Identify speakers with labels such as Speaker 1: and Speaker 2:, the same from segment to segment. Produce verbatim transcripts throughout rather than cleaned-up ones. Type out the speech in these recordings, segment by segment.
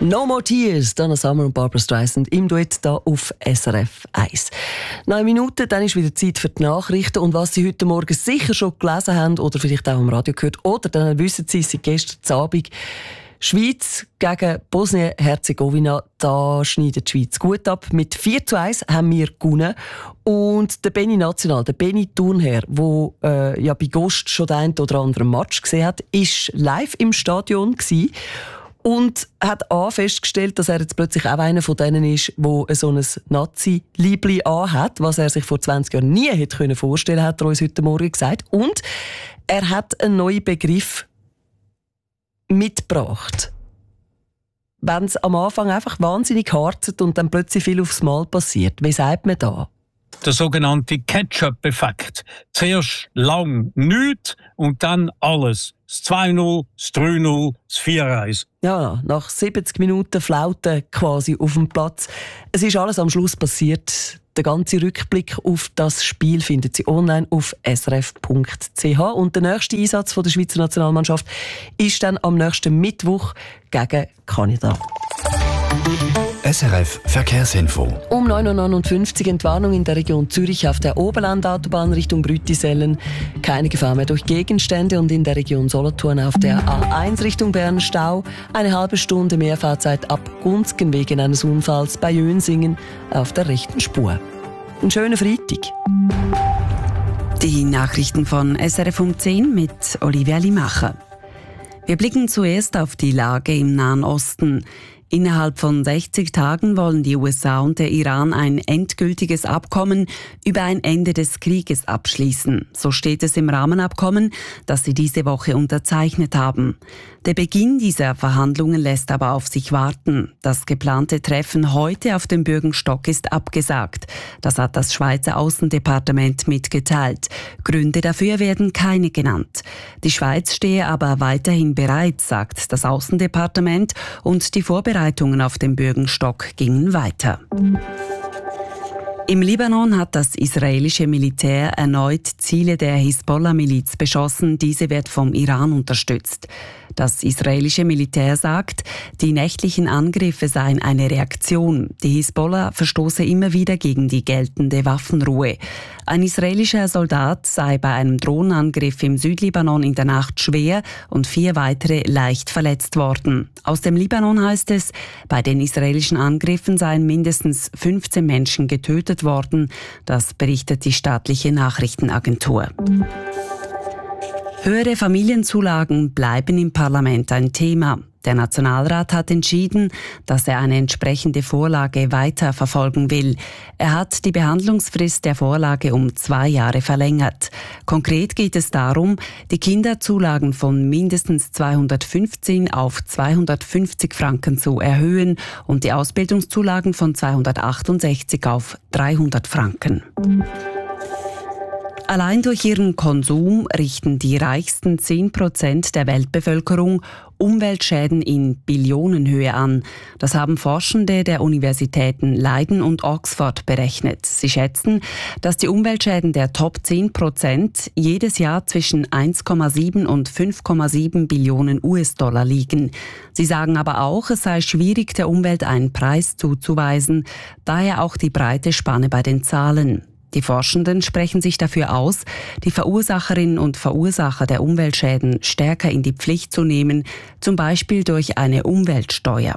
Speaker 1: No More Tears, Donna Summer und Barbra Streisand im Duett hier auf S R F eins. Neun Minuten, dann ist wieder Zeit für die Nachrichten. Und was Sie heute Morgen sicher schon gelesen haben oder vielleicht auch am Radio gehört, oder dann wissen Sie, seit gestern Abend, Schweiz gegen Bosnien-Herzegowina, da schneidet die Schweiz gut ab. Mit vier zu eins haben wir gewonnen. Und der Benny National, der Benny Thurnherr, der äh, ja bei Gost schon den einen oder anderen Match gesehen hat, ist live im Stadion gewesen. Und hat auch festgestellt, dass er jetzt plötzlich auch einer von denen ist, der so ein Nazi-Liebli anhat, was er sich vor zwanzig Jahren nie hätte vorstellen können, hat er uns heute Morgen gesagt. Und er hat einen neuen Begriff mitgebracht. Wenn es am Anfang einfach wahnsinnig harzt und dann plötzlich viel aufs Mal passiert. Wie sagt man da?
Speaker 2: Der sogenannte Ketchup-Effekt. Zuerst lang nichts und dann alles. Das zwei null, das drei null, das vier eins.
Speaker 1: Ja, nach siebzig Minuten Flauten quasi auf dem Platz. Es ist alles am Schluss passiert. Der ganze Rückblick auf das Spiel findet Sie online auf s r f punkt c h. Und der nächste Einsatz von der Schweizer Nationalmannschaft ist dann am nächsten Mittwoch gegen Kanada.
Speaker 3: S R F Verkehrsinfo.
Speaker 1: Um neun Uhr neunundfünfzig Entwarnung in der Region Zürich auf der Oberlandautobahn Richtung Brütisellen. Keine Gefahr mehr durch Gegenstände und in der Region Solothurn auf der A eins Richtung Bern Stau. Eine halbe Stunde mehr Fahrzeit ab Gunzgen wegen eines Unfalls bei Jönsingen auf der rechten Spur. Einen schönen Freitag.
Speaker 4: Die Nachrichten von S R F um zehn mit Olivia Limacher. Wir blicken zuerst auf die Lage im Nahen Osten. Innerhalb von sechzig Tagen wollen die U S A und der Iran ein endgültiges Abkommen über ein Ende des Krieges abschließen. So steht es im Rahmenabkommen, das sie diese Woche unterzeichnet haben. Der Beginn dieser Verhandlungen lässt aber auf sich warten. Das geplante Treffen heute auf dem Bürgenstock ist abgesagt. Das hat das Schweizer Aussendepartement mitgeteilt. Gründe dafür werden keine genannt. Die Schweiz stehe aber weiterhin bereit, sagt das Aussendepartement, und die Vorbereitungen auf dem Bürgenstock gingen weiter. Im Libanon hat das israelische Militär erneut Ziele der Hisbollah-Miliz beschossen. Diese wird vom Iran unterstützt. Das israelische Militär sagt, die nächtlichen Angriffe seien eine Reaktion. Die Hisbollah verstoße immer wieder gegen die geltende Waffenruhe. Ein israelischer Soldat sei bei einem Drohnenangriff im Südlibanon in der Nacht schwer und vier weitere leicht verletzt worden. Aus dem Libanon heißt es, bei den israelischen Angriffen seien mindestens fünfzehn Menschen getötet worden. Das berichtet die staatliche Nachrichtenagentur. Höhere Familienzulagen bleiben im Parlament ein Thema. Der Nationalrat hat entschieden, dass er eine entsprechende Vorlage weiter verfolgen will. Er hat die Behandlungsfrist der Vorlage um zwei Jahre verlängert. Konkret geht es darum, die Kinderzulagen von mindestens zweihundertfünfzehn auf zweihundertfünfzig Franken zu erhöhen und die Ausbildungszulagen von zweihundertachtundsechzig auf dreihundert Franken. Allein durch ihren Konsum richten die reichsten zehn Prozent der Weltbevölkerung Umweltschäden in Billionenhöhe an. Das haben Forschende der Universitäten Leiden und Oxford berechnet. Sie schätzen, dass die Umweltschäden der Top zehn Prozent jedes Jahr zwischen eins Komma sieben und fünf Komma sieben Billionen U S-Dollar liegen. Sie sagen aber auch, es sei schwierig, der Umwelt einen Preis zuzuweisen, daher auch die breite Spanne bei den Zahlen. Die Forschenden sprechen sich dafür aus, die Verursacherinnen und Verursacher der Umweltschäden stärker in die Pflicht zu nehmen, zum Beispiel durch eine Umweltsteuer.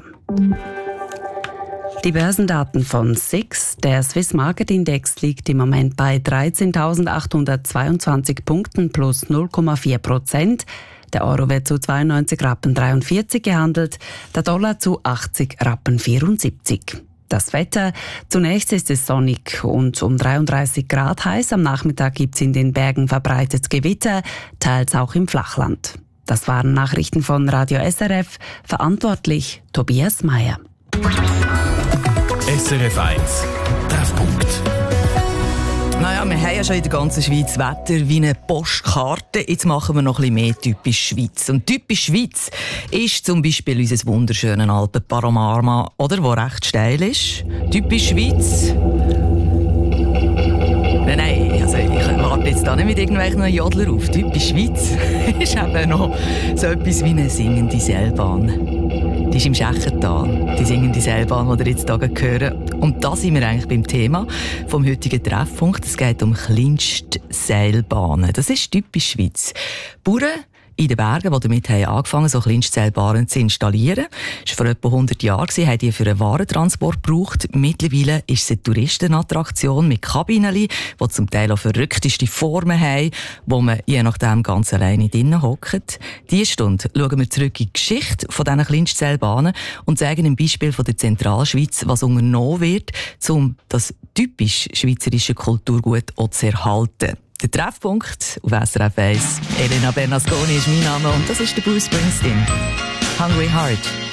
Speaker 4: Die Börsendaten von S I X, der Swiss Market Index, liegt im Moment bei dreizehntausendachthundertzweiundzwanzig Punkten plus null Komma vier Prozent. Der Euro wird zu zweiundneunzig Rappen dreiundvierzig gehandelt, der Dollar zu achtzig Rappen vierundsiebzig. Das Wetter: Zunächst ist es sonnig und um dreiunddreißig Grad heiß. Am Nachmittag gibt es in den Bergen verbreitet Gewitter, teils auch im Flachland. Das waren Nachrichten von Radio S R F. Verantwortlich Tobias Meyer.
Speaker 3: S R F eins Treffpunkt.
Speaker 5: Naja, wir haben ja schon in der ganzen Schweiz Wetter wie eine Postkarte. Jetzt machen wir noch ein bisschen mehr typisch Schweiz. Und typisch Schweiz ist zum Beispiel unser wunderschönes Alpenpanorama, oder, wo recht steil ist. Typisch Schweiz. Nein, nein, also ich warte hört jetzt da nicht mit irgendwelchen Jodler auf. Typisch Schweiz ist eben noch so etwas wie eine singende Seilbahn. Die ist im Schächental, die singende Seilbahn, die ihr jetzt hier hören. Und da sind wir eigentlich beim Thema vom heutigen Treffpunkt. Es geht um Kleinstseilbahnen. Das ist typisch Schweiz. Bauern in den Bergen, die damit haben angefangen, so Kleinstseilbahnen zu installieren. Das war vor etwa hundert Jahren, haben die für einen Warentransport gebraucht. Mittlerweile ist es eine Touristenattraktion mit Kabinen, die zum Teil auch verrückteste Formen haben, wo man je nachdem ganz alleine drinnen hockt. Diese Stunde schauen wir zurück in die Geschichte von diesen Kleinstseilbahnen und zeigen ein Beispiel von der Zentralschweiz, was unternommen wird, um das typisch schweizerische Kulturgut auch zu erhalten. Der Treffpunkt auf S R F eins. Elena Bernasconi ist mein Name und das ist der Bruce Springsteen. Hungry Heart.